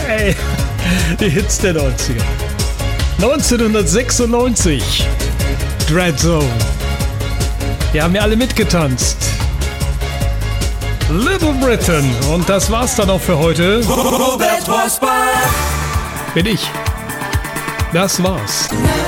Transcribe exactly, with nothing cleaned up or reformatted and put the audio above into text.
Ey, die Hits der neunziger. neunzehnhundertsechsundneunzig. Dread Zone. Wir haben ja alle mitgetanzt. Little Britain. Und das war's dann auch für heute. Robert Rosbach. Bin ich. Das war's.